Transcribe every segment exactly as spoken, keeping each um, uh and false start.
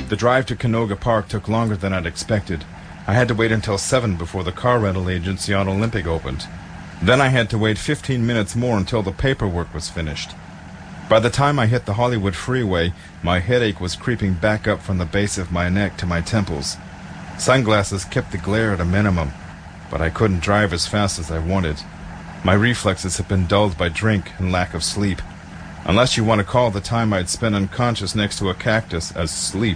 The drive to Canoga Park took longer than I'd expected. I had to wait until seven before the car rental agency on Olympic opened. Then I had to wait fifteen minutes more until the paperwork was finished. By the time I hit the Hollywood freeway, my headache was creeping back up from the base of my neck to my temples. Sunglasses kept the glare at a minimum, but I couldn't drive as fast as I wanted. My reflexes had been dulled by drink and lack of sleep, unless you want to call the time I'd spent unconscious next to a cactus as sleep.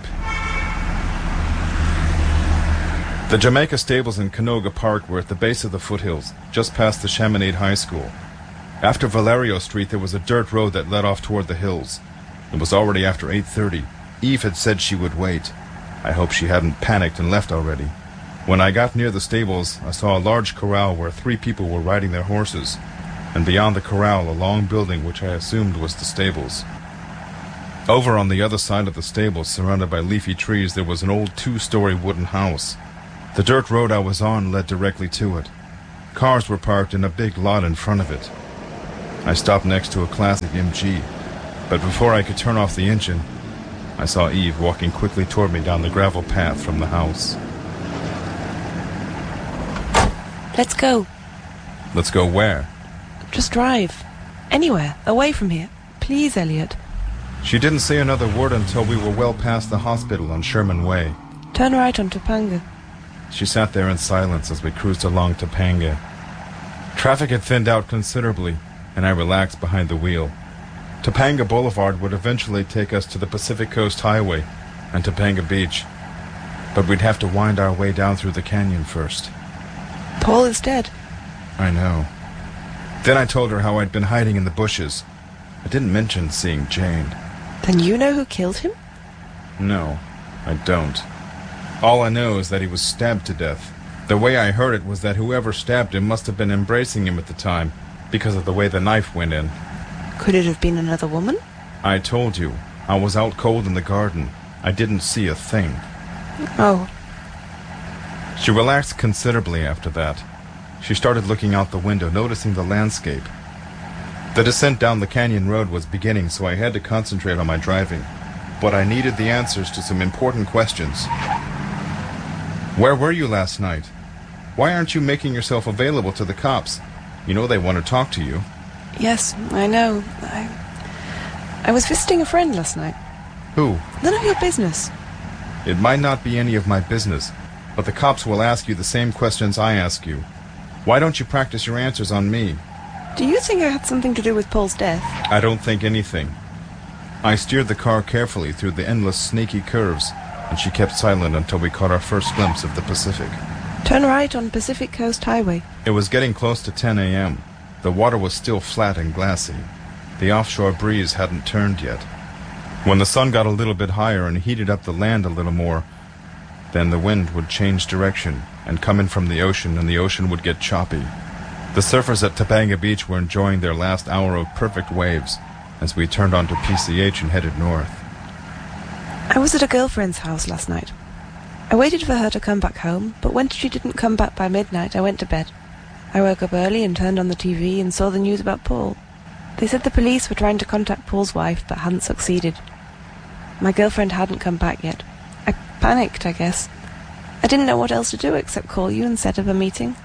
The Jamaica stables in Canoga Park were at the base of the foothills, just past the Chaminade High School. After Valerio Street, there was a dirt road that led off toward the hills. It was already after eight thirty. Eve had said she would wait. I hoped she hadn't panicked and left already. When I got near the stables, I saw a large corral where three people were riding their horses, and beyond the corral, a long building which I assumed was the stables. Over on the other side of the stables, surrounded by leafy trees, there was an old two-story wooden house. The dirt road I was on led directly to it. Cars were parked in a big lot in front of it. I stopped next to a classic M G, but before I could turn off the engine, I saw Eve walking quickly toward me down the gravel path from the house. Let's go. Let's go where? Just drive. Anywhere, away from here. Please, Elliot. She didn't say another word until we were well past the hospital on Sherman Way. Turn right on Topanga. She sat there in silence as we cruised along Topanga. Traffic had thinned out considerably, and I relaxed behind the wheel. Topanga Boulevard would eventually take us to the Pacific Coast Highway and Topanga Beach, but we'd have to wind our way down through the canyon first. Paul is dead. I know. Then I told her how I'd been hiding in the bushes. I didn't mention seeing Jane. Then you know who killed him? No, I don't. All I know is that he was stabbed to death. The way I heard it was that whoever stabbed him must have been embracing him at the time, because of the way the knife went in. Could it have been another woman? I told you. I was out cold in the garden. I didn't see a thing. Oh. She relaxed considerably after that. She started looking out the window, noticing the landscape. The descent down the canyon road was beginning, so I had to concentrate on my driving. But I needed the answers to some important questions. Where were you last night? Why aren't you making yourself available to the cops? You know they want to talk to you. Yes, I know. I... I was visiting a friend last night. Who? None of your business. It might not be any of my business, but the cops will ask you the same questions I ask you. Why don't you practice your answers on me? Do you think I had something to do with Paul's death? I don't think anything. I steered the car carefully through the endless snaky curves, and she kept silent until we caught our first glimpse of the Pacific. Turn right on Pacific Coast Highway. It was getting close to ten a.m. The water was still flat and glassy. The offshore breeze hadn't turned yet. When the sun got a little bit higher and heated up the land a little more, then the wind would change direction and come in from the ocean, and the ocean would get choppy. The surfers at Topanga Beach were enjoying their last hour of perfect waves as we turned onto P C H and headed north. I was at a girlfriend's house last night. I waited for her to come back home, but when she didn't come back by midnight, I went to bed. I woke up early and turned on the T V and saw the news about Paul. They said the police were trying to contact Paul's wife, but hadn't succeeded. My girlfriend hadn't come back yet. I panicked, I guess. I didn't know what else to do except call you and set up a meeting.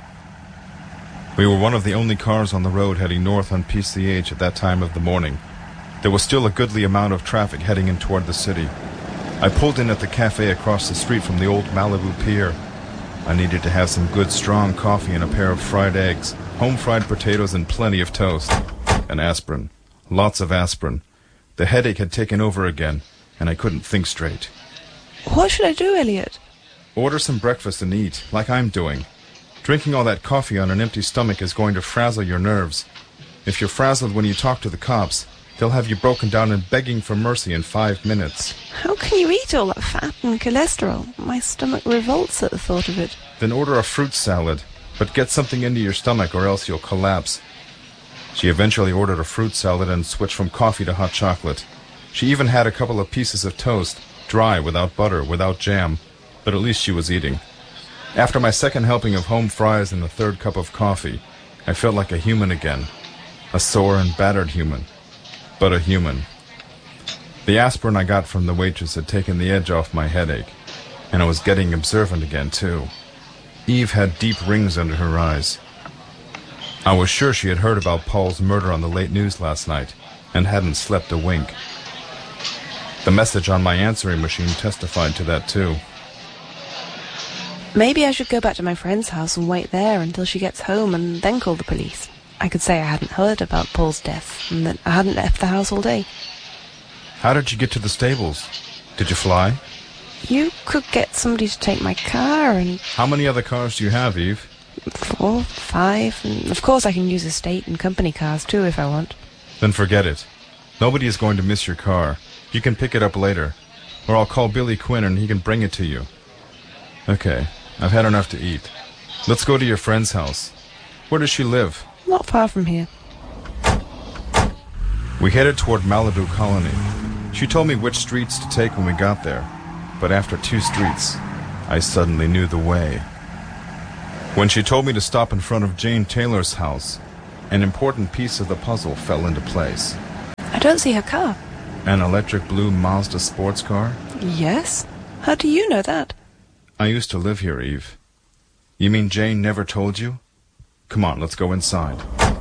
We were one of the only cars on the road heading north on P C H at that time of the morning. There was still a goodly amount of traffic heading in toward the city. I pulled in at the cafe across the street from the old Malibu Pier. I needed to have some good strong coffee and a pair of fried eggs, home-fried potatoes and plenty of toast. And aspirin. Lots of aspirin. The headache had taken over again, and I couldn't think straight. What should I do, Elliot? Order some breakfast and eat, like I'm doing. Drinking all that coffee on an empty stomach is going to frazzle your nerves. If you're frazzled when you talk to the cops, they'll have you broken down and begging for mercy in five minutes. How can you eat all that fat and cholesterol? My stomach revolts at the thought of it. Then order a fruit salad, but get something into your stomach or else you'll collapse. She eventually ordered a fruit salad and switched from coffee to hot chocolate. She even had a couple of pieces of toast, dry, without butter, without jam, but at least she was eating. After my second helping of home fries and the third cup of coffee, I felt like a human again. A sore and battered human. But a human. The aspirin I got from the waitress had taken the edge off my headache, and I was getting observant again, too. Eve had deep rings under her eyes. I was sure she had heard about Paul's murder on the late news last night, and hadn't slept a wink. The message on my answering machine testified to that, too. Maybe I should go back to my friend's house and wait there until she gets home and then call the police. I could say I hadn't heard about Paul's death and that I hadn't left the house all day. How did you get to the stables? Did you fly? You could get somebody to take my car and... How many other cars do you have, Eve? Four, five, and of course I can use estate and company cars too if I want. Then forget it. Nobody is going to miss your car. You can pick it up later, or I'll call Billy Quinn and he can bring it to you. Okay, I've had enough to eat. Let's go to your friend's house. Where does she live? Not far from here. We headed toward Malibu Colony. She told me which streets to take when we got there, but after two streets, I suddenly knew the way. When she told me to stop in front of Jane Taylor's house, an important piece of the puzzle fell into place. I don't see her car. An electric blue Mazda sports car? Yes? How do you know that? I used to live here, Eve. You mean Jane never told you? Come on, let's go inside.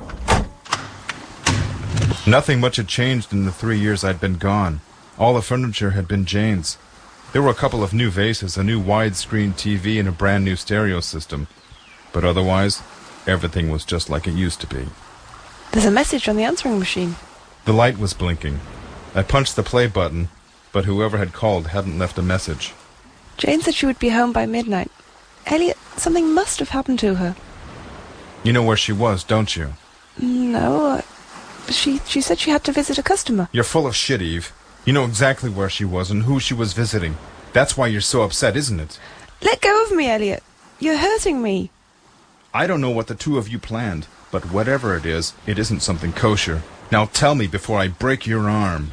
Nothing much had changed in the three years I'd been gone. All the furniture had been Jane's. There were a couple of new vases, a new widescreen T V, and a brand new stereo system. But otherwise, everything was just like it used to be. There's a message on the answering machine. The light was blinking. I punched the play button, but whoever had called hadn't left a message. Jane said she would be home by midnight. Elliot, something must have happened to her. You know where she was, don't you? No, uh, she she said she had to visit a customer. You're full of shit, Eve. You know exactly where she was and who she was visiting. That's why you're so upset, isn't it? Let go of me, Elliot. You're hurting me. I don't know what the two of you planned, but whatever it is, it isn't something kosher. Now tell me before I break your arm.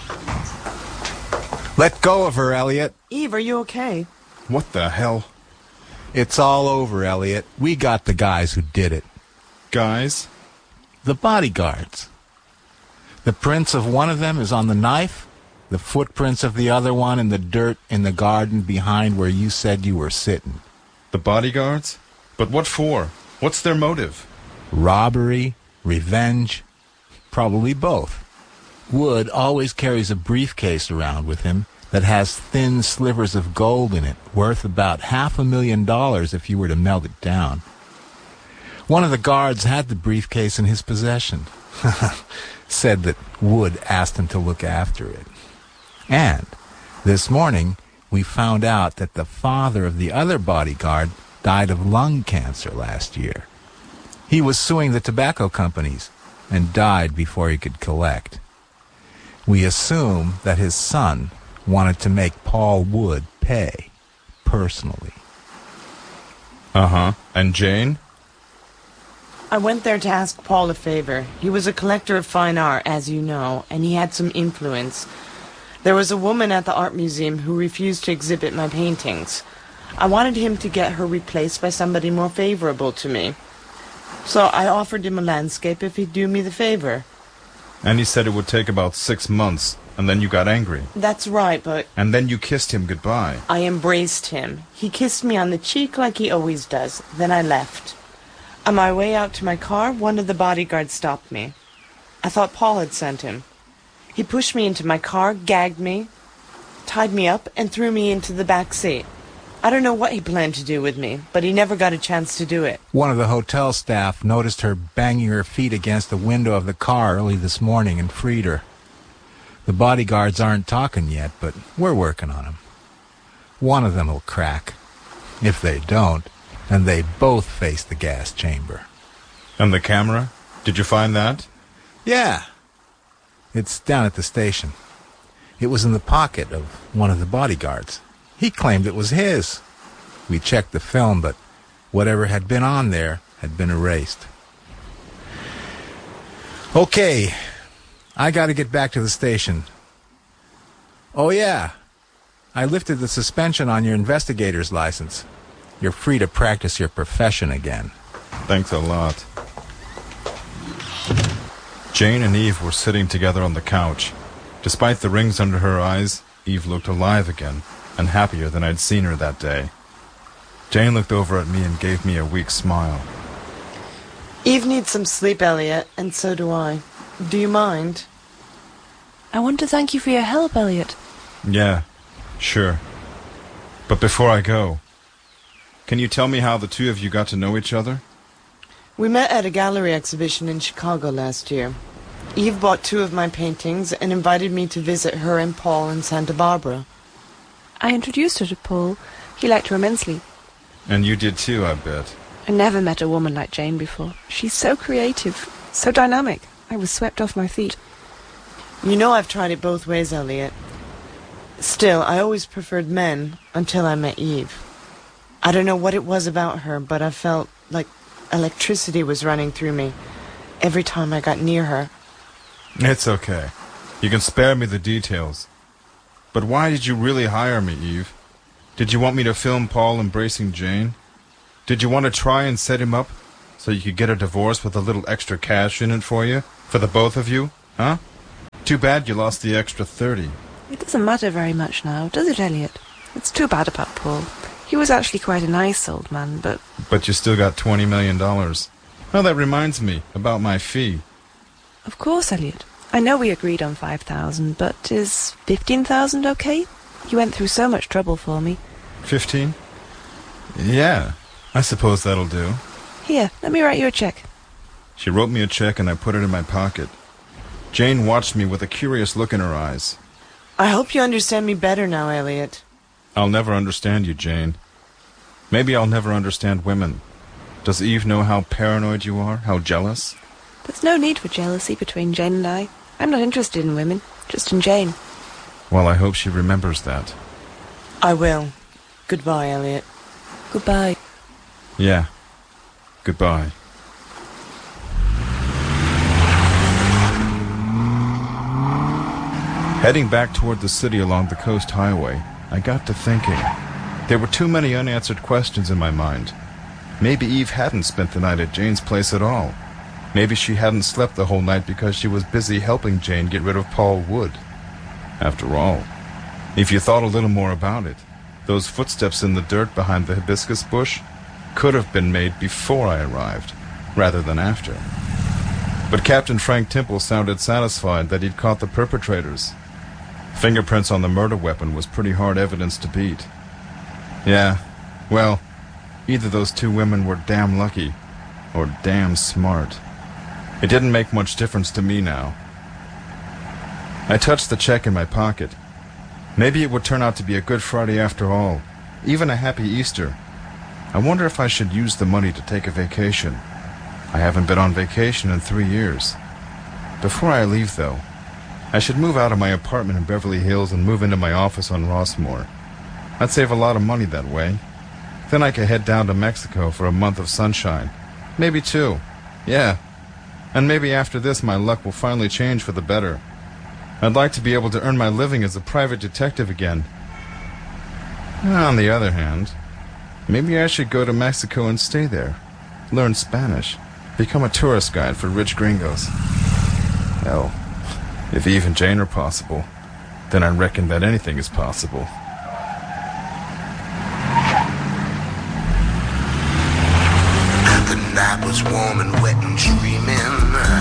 Let go of her, Elliot. Eve, are you okay? What the hell? It's all over, Elliot. We got the guys who did it. Guys? The bodyguards. The prints of one of them is on the knife, the footprints of the other one in the dirt in the garden behind where you said you were sitting. The bodyguards? But what for? What's their motive? Robbery, revenge, probably both. Wood always carries a briefcase around with him that has thin slivers of gold in it, worth about half a million dollars if you were to melt it down. One of the guards had the briefcase in his possession. Said that Wood asked him to look after it. And this morning, we found out that the father of the other bodyguard died of lung cancer last year. He was suing the tobacco companies and died before he could collect. We assume that his son wanted to make Paul Wood pay, personally. Uh-huh. And Jane? I went there to ask Paul a favor. He was a collector of fine art, as you know, and he had some influence. There was a woman at the art museum who refused to exhibit my paintings. I wanted him to get her replaced by somebody more favorable to me. So I offered him a landscape if he'd do me the favor. And he said it would take about six months, and then you got angry. That's right, but... And then you kissed him goodbye. I embraced him. He kissed me on the cheek like he always does. Then I left. On my way out to my car, one of the bodyguards stopped me. I thought Paul had sent him. He pushed me into my car, gagged me, tied me up, and threw me into the back seat. I don't know what he planned to do with me, but he never got a chance to do it. One of the hotel staff noticed her banging her feet against the window of the car early this morning and freed her. The bodyguards aren't talking yet, but we're working on them. One of them will crack. If they don't, then they both face the gas chamber. And the camera? Did you find that? Yeah. It's down at the station. It was in the pocket of one of the bodyguards. He claimed it was his. We checked the film, but whatever had been on there had been erased. Okay, I gotta get back to the station. Oh yeah, I lifted the suspension on your investigator's license. You're free to practice your profession again. Thanks a lot. Jane and Eve were sitting together on the couch, Despite the rings under her eyes, Eve looked alive again, and happier than I'd seen her that day. Jane looked over at me and gave me a weak smile. Eve needs some sleep, Elliot, and so do I. Do you mind? I want to thank you for your help, Elliot. Yeah, sure. But before I go, can you tell me how the two of you got to know each other? We met at a gallery exhibition in Chicago last year. Eve bought two of my paintings and invited me to visit her and Paul in Santa Barbara. I introduced her to Paul. He liked her immensely. And you did too, I bet. I never met a woman like Jane before. She's so creative, so dynamic. I was swept off my feet. You know I've tried it both ways, Elliot. Still, I always preferred men until I met Eve. I don't know what it was about her, but I felt like electricity was running through me every time I got near her. It's okay. You can spare me the details. But why did you really hire me, Eve? Did you want me to film Paul embracing Jane? Did you want to try and set him up so you could get a divorce with a little extra cash in it for you? For the both of you? Huh? Too bad you lost the extra thirty. It doesn't matter very much now, does it, Elliot? It's too bad about Paul. He was actually quite a nice old man, but... But you still got twenty million dollars. Well, that reminds me about my fee. Of course, Elliot. I know we agreed on five thousand, but is fifteen thousand okay? You went through so much trouble for me. Fifteen? Yeah, I suppose that'll do. Here, let me write you a check. She wrote me a check and I put it in my pocket. Jane watched me with a curious look in her eyes. I hope you understand me better now, Elliot. I'll never understand you, Jane. Maybe I'll never understand women. Does Eve know how paranoid you are? How jealous? There's no need for jealousy between Jane and I. I'm not interested in women, just in Jane. Well, I hope she remembers that. I will. Goodbye, Elliot. Goodbye. Yeah. Goodbye. Heading back toward the city along the coast highway, I got to thinking. There were too many unanswered questions in my mind. Maybe Eve hadn't spent the night at Jane's place at all. Maybe she hadn't slept the whole night because she was busy helping Jane get rid of Paul Wood. After all, if you thought a little more about it, those footsteps in the dirt behind the hibiscus bush could have been made before I arrived, rather than after. But Captain Frank Temple sounded satisfied that he'd caught the perpetrators. Fingerprints on the murder weapon was pretty hard evidence to beat. Yeah, well, either those two women were damn lucky, or damn smart. It didn't make much difference to me now. I touched the check in my pocket. Maybe it would turn out to be a Good Friday after all, even a happy Easter. I wonder if I should use the money to take a vacation. I haven't been on vacation in three years. Before I leave, though, I should move out of my apartment in Beverly Hills and move into my office on Rossmore. I'd save a lot of money that way. Then I could head down to Mexico for a month of sunshine. Maybe two. Yeah. And maybe after this my luck will finally change for the better. I'd like to be able to earn my living as a private detective again. On the other hand, maybe I should go to Mexico and stay there. Learn Spanish. Become a tourist guide for rich gringos. Hell, if Eve and Jane are possible, then I reckon that anything is possible. The night was warm and wet and